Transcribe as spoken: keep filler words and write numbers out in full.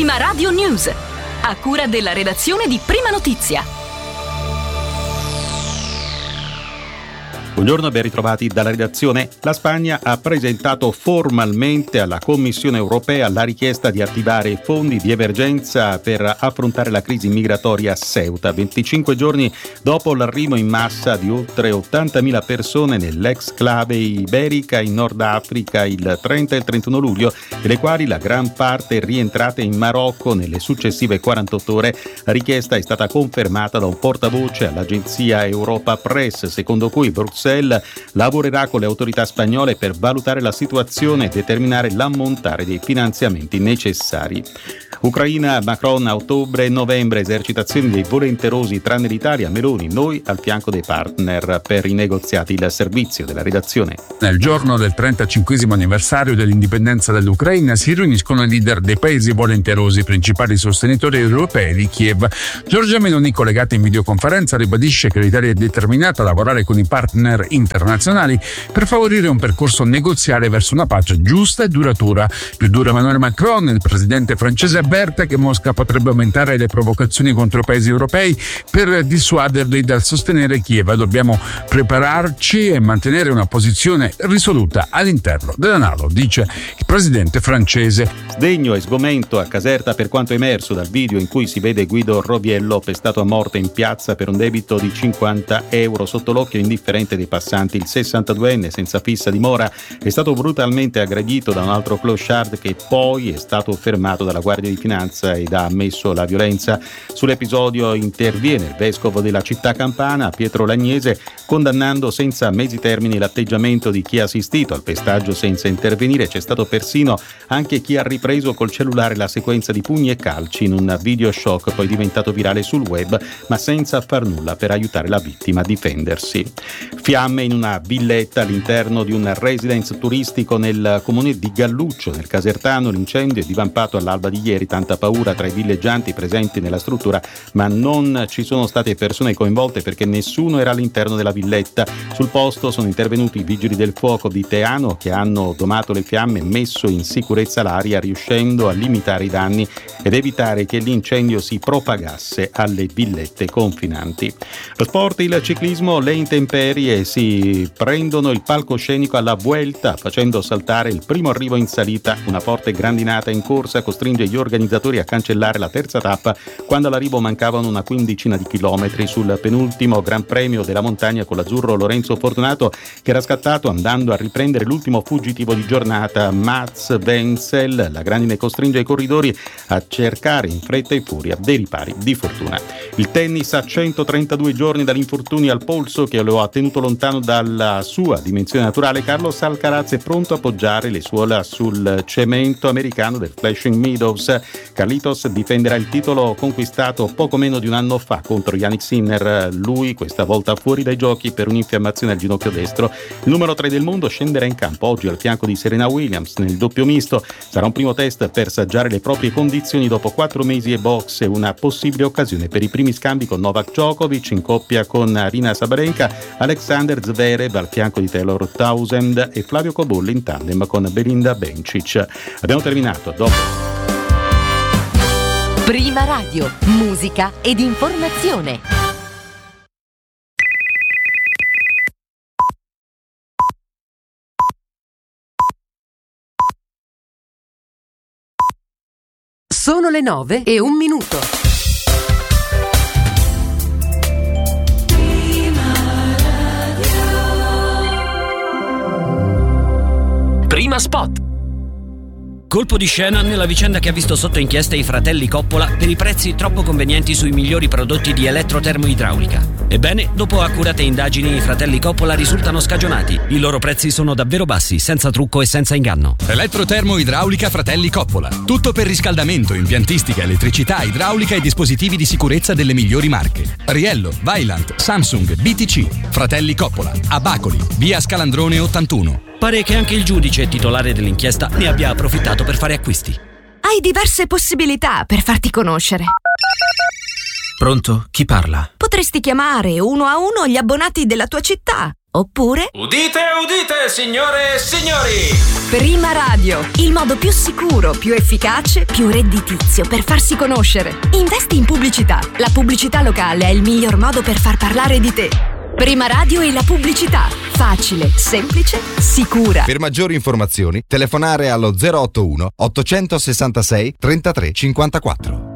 Prima Radio News, a cura della redazione di Prima Notizia. Buongiorno e ben ritrovati dalla redazione. La Spagna ha presentato formalmente alla Commissione europea la richiesta di attivare fondi di emergenza per affrontare la crisi migratoria a Ceuta, venticinque giorni dopo l'arrivo in massa di oltre ottantamila persone nell'ex-clave iberica in Nord Africa il trenta e il trentuno luglio, delle quali la gran parte è rientrata in Marocco nelle successive quarantotto ore. La richiesta è stata confermata da un portavoce all'agenzia Europa Press, secondo cui Bruxelles lavorerà con le autorità spagnole per valutare la situazione e determinare l'ammontare dei finanziamenti necessari. Ucraina, Macron a ottobre e novembre, esercitazioni dei volenterosi tranne l'Italia, Meloni, noi al fianco dei partner per i negoziati. Il servizio della redazione. Nel giorno del trentacinquesimo anniversario dell'indipendenza dell'Ucraina si riuniscono i leader dei paesi volenterosi, principali sostenitori europei di Kiev. Giorgia Meloni, collegata in videoconferenza, ribadisce che l'Italia è determinata a lavorare con i partner internazionali per favorire un percorso negoziale verso una pace giusta e duratura. Più duro Emmanuel Macron, il presidente francese, avverte che Mosca potrebbe aumentare le provocazioni contro i paesi europei per dissuaderli dal sostenere Kiev. Dobbiamo prepararci e mantenere una posizione risoluta all'interno della NATO, dice il presidente francese. Sdegno e sgomento a Caserta per quanto emerso dal video in cui si vede Guido Roviello pestato a morte in piazza per un debito di cinquanta euro. Sotto l'occhio indifferente dei passanti, il sessantaduenne senza fissa dimora è stato brutalmente aggredito da un altro clochard che poi è stato fermato dalla Guardia di Finanza ed ha ammesso la violenza. Sull'episodio interviene il vescovo della città campana, Pietro Lagnese, condannando senza mezzi termini l'atteggiamento di chi ha assistito al pestaggio senza intervenire. C'è stato persino anche chi ha ripreso col cellulare la sequenza di pugni e calci in un video shock poi diventato virale sul web, ma senza far nulla per aiutare la vittima a difendersi. Fiamme in una villetta all'interno di un residence turistico nel comune di Galluccio, nel Casertano. L'incendio è divampato all'alba di ieri, tanta paura tra i villeggianti presenti nella struttura, ma non ci sono state persone coinvolte perché nessuno era all'interno della villetta. Sul posto sono intervenuti i vigili del fuoco di Teano che hanno domato le fiamme e messo in sicurezza l'area, riuscendo a limitare i danni ed evitare che l'incendio si propagasse alle villette confinanti. Lo sport, il ciclismo, le intemperie si prendono il palcoscenico alla Vuelta, facendo saltare il primo arrivo in salita. Una forte grandinata in corsa costringe gli organizzatori a cancellare la terza tappa quando all'arrivo mancavano una quindicina di chilometri. Sul penultimo Gran Premio della montagna con l'azzurro Lorenzo Fortunato, che era scattato andando a riprendere l'ultimo fuggitivo di giornata, Mats Wenzel. La grandine costringe i corridori a cercare in fretta e furia dei ripari di fortuna. Il tennis a centotrentadue giorni dall'infortunio al polso che lo ha tenuto lontano dalla sua dimensione naturale. Carlos Alcaraz è pronto a appoggiare le suola sul cemento americano del Flushing Meadows. Carlitos difenderà il titolo conquistato poco meno di un anno fa contro Yannick Sinner, lui questa volta fuori dai giochi per un'infiammazione al ginocchio destro. Il numero tre del mondo scenderà in campo oggi al fianco di Serena Williams nel doppio misto. Sarà un primo test per saggiare le proprie condizioni dopo quattro mesi e box e una possibile occasione per i primi scambi con Novak Djokovic in coppia con Arina Sabalenka, Alexander Zverev al fianco di Taylor Townsend e Flavio Cobolli in tandem con Belinda Bencic. Abbiamo terminato, dopo. Prima Radio, musica ed informazione. Sono le nove e un minuto. Prima Spot. Colpo di scena nella vicenda che ha visto sotto inchiesta i fratelli Coppola per i prezzi troppo convenienti sui migliori prodotti di elettrotermoidraulica. Ebbene, dopo accurate indagini, i fratelli Coppola risultano scagionati. I loro prezzi sono davvero bassi, senza trucco e senza inganno. Elettrotermoidraulica Fratelli Coppola. Tutto per riscaldamento, impiantistica, elettricità, idraulica e dispositivi di sicurezza delle migliori marche. Riello, Vaillant, Samsung, B T C. Fratelli Coppola. A Bacoli, via Scalandrone ottantuno. Pare che anche il giudice titolare dell'inchiesta ne abbia approfittato per fare acquisti. Hai diverse possibilità per farti conoscere. Pronto? Chi parla? Potresti chiamare uno a uno gli abbonati della tua città. Oppure Udite, udite, signore e signori! Prima Radio, il modo più sicuro, più efficace, più redditizio per farsi conoscere. Investi in pubblicità. La pubblicità locale è il miglior modo per far parlare di te. Prima Radio e la pubblicità. Facile, semplice, sicura. Per maggiori informazioni telefonare allo zero otto uno ottocentosessantasei trentatré cinquantaquattro.